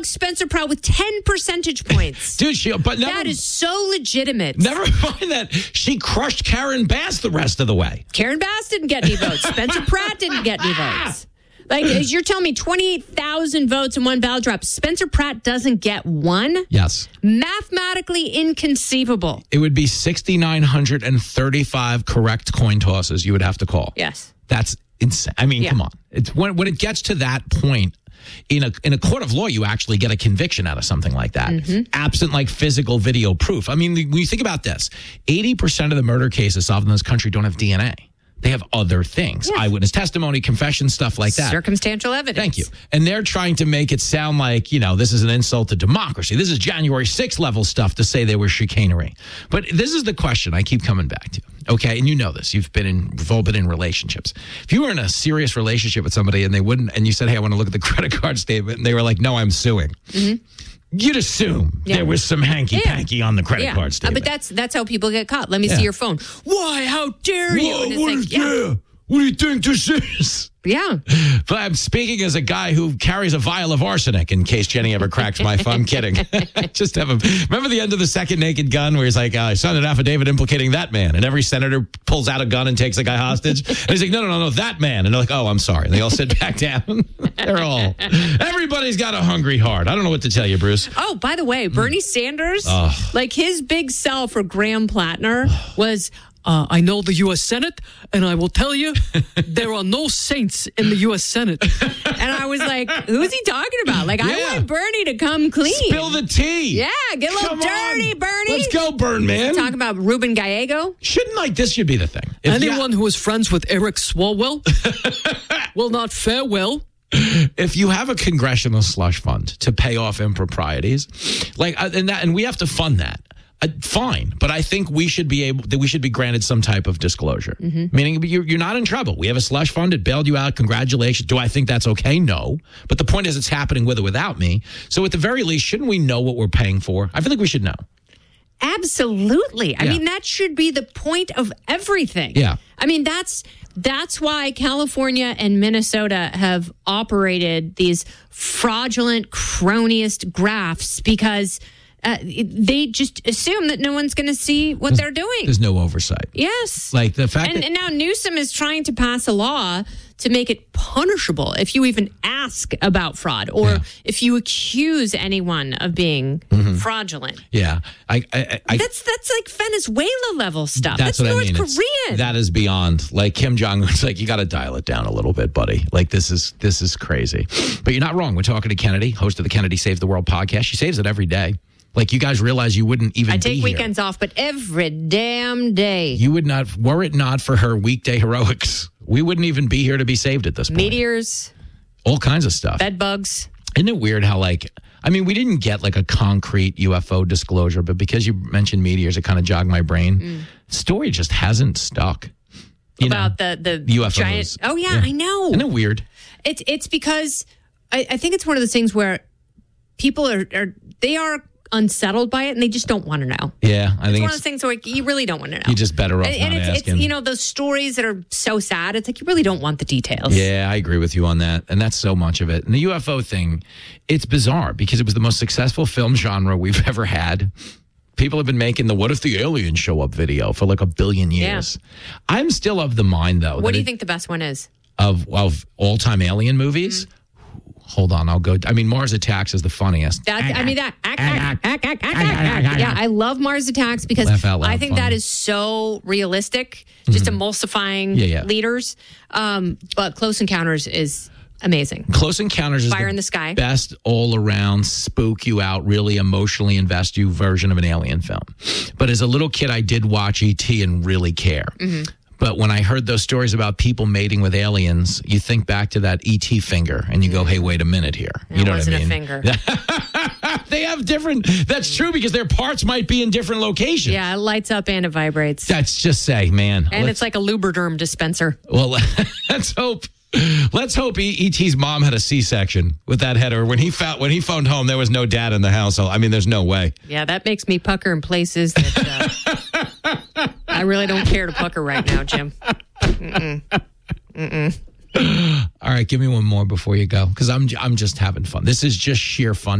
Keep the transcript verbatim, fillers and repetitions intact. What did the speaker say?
Spencer Pratt with ten percentage points. Dude, she, but never, that is so legitimate. Never mind that she crushed Karen Bass the rest of the way. Karen Bass didn't get any votes. Spencer Pratt didn't get any votes. Like, as you're telling me twenty-eight thousand votes in one ballot drop. Spencer Pratt doesn't get one? Yes. Mathematically inconceivable. It would be six thousand nine hundred thirty-five correct coin tosses you would have to call. Yes. That's insane. I mean, yeah. come on. It's when when it gets to that point, in a in a court of law, you actually get a conviction out of something like that, mm-hmm. absent like physical video proof. I mean, when you think about this, eighty percent of the murder cases solved in this country don't have D N A. They have other things, yes. eyewitness testimony, confession, stuff like that. Circumstantial evidence. Thank you. And they're trying to make it sound like, you know, this is an insult to democracy. This is January sixth level stuff to say they were chicanery. But this is the question I keep coming back to. Okay, and you know this. You've been in, we've all been in relationships. If you were in a serious relationship with somebody and they wouldn't, and you said, hey, I want to look at the credit card statement, and they were like, no, I'm suing. Mm-hmm. You'd assume yeah. there was some hanky-panky yeah. on the credit yeah. card statement. Uh, but that's that's how people get caught. Let me yeah. see your phone. Why? How dare you? Whoa, and it's what, like, is, yeah. yeah. what do you think this is? Yeah. But I'm speaking as a guy who carries a vial of arsenic in case Jenny ever cracks my phone. I'm kidding. Just have a, remember the end of The Second Naked Gun where he's like, uh, I signed an affidavit implicating that man. And every senator pulls out a gun and takes a guy hostage. And he's like, no, no, no, no, that man. And they're like, oh, I'm sorry. And they all sit back down. They're all, everybody's got a hungry heart. I don't know what to tell you, Bruce. Oh, by the way, Bernie Sanders, oh. like his big sell for Graham Plattner was, Uh, I know the U S Senate, and I will tell you, there are no saints in the U S Senate. And I was like, who's he talking about? Like, yeah. I want Bernie to come clean. Spill the tea. Yeah, get a little come dirty, on. Bernie. Let's go, Burn, man. Talking about Ruben Gallego. Shouldn't, like, this should be the thing. If Anyone you, who is friends with Eric Swalwell will not fare well. If you have a congressional slush fund to pay off improprieties, like, and, that, and we have to fund that. Uh, fine, but I think we should be able that we should be granted some type of disclosure. Mm-hmm. Meaning you're, you're not in trouble. We have a slush fund. It bailed you out. Congratulations. Do I think that's okay? No. But the point is it's happening with or without me. So at the very least, shouldn't we know what we're paying for? I feel like we should know. Absolutely. I yeah. mean, that should be the point of everything. Yeah. I mean, that's that's why California and Minnesota have operated these fraudulent, cronyist grafts because Uh, they just assume that no one's going to see what there's, they're doing. There's no oversight. Yes. Like the fact and, that... and now Newsom is trying to pass a law to make it punishable if you even ask about fraud or yeah. if you accuse anyone of being mm-hmm. fraudulent. Yeah. I, I, I, that's that's like Venezuela level stuff. That's, that's what North I mean. Korean. It's, that is beyond. Like Kim Jong-un's like, you got to dial it down a little bit, buddy. Like this is this is crazy. But you're not wrong. We're talking to Kennedy, host of the Kennedy Save the World podcast. She saves it every day. Like, you guys realize you wouldn't even I be take weekends here. off, but every damn day. You would not, were it not for her weekday heroics, we wouldn't even be here to be saved at this point. Meteors. All kinds of stuff. Bed bugs. Isn't it weird how, like, I mean, we didn't get, like, a concrete U F O disclosure, but because you mentioned meteors, it kind of jogged my brain. Mm. Story just hasn't stuck. You About know, the, the U F Os. giant. Oh, yeah, yeah, I know. Isn't it weird? It's, it's because I, I think it's one of those things where people are, are they are unsettled by it and they just don't want to know. Yeah, I it's think one it's, of those things where you really don't want to know. You're just better off and, not and it's, asking. It's, you know, those stories that are so sad. It's like you really don't want the details. Yeah, I agree with you on that, and that's so much of it. And the U F O thing, it's bizarre because it was the most successful film genre we've ever had. People have been making the "What if the aliens show up" video for like a billion years. Yeah. I'm still of the mind though. What do you it, think the best one is of of all time alien movies? Mm-hmm. Hold on, I'll go. I mean, Mars Attacks is the funniest. That's, I mean, that. Ack, ack, ack, ack, ack, ack, ack. Yeah, I love Mars Attacks because I think funny. that is so realistic, just mm-hmm. emulsifying yeah, yeah. leaders. Um, but Close Encounters is amazing. Close Encounters is Fire the in the Sky. best all-around, spook you out, really emotionally invest you version of an alien film. But as a little kid, I did watch E T and really care. Mm-hmm. But when I heard those stories about people mating with aliens, you think back to that E T finger and you go, hey, wait a minute here. You it know wasn't what I mean? a finger. They have different, that's true because their parts might be in different locations. Yeah, it lights up and it vibrates. That's just say, man. And it's like a Lubriderm dispenser. Well, let's hope. Let's hope E T's mom had a C-section with that header. When he found when he phoned home, there was no dad in the house. So, I mean, there's no way. Yeah, that makes me pucker in places that uh, I really don't care to pucker right now, Jim. Mm-mm. Mm-mm. All right, give me one more before you go, because I'm I'm just having fun. This is just sheer fun.